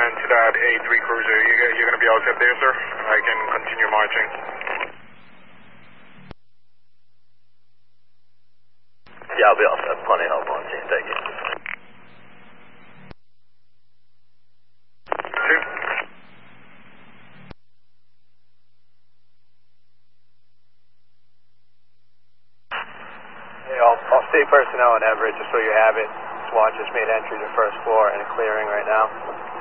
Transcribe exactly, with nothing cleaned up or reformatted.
and to that A three cruiser. You, you're going to be all set there, sir? I can continue marching. Yeah, I'll be all set. Plenty of help on team. Thank you. Two. Hey, all, all state personnel in Everett, just so you have it. SWAT just made entry to first floor and clearing right now.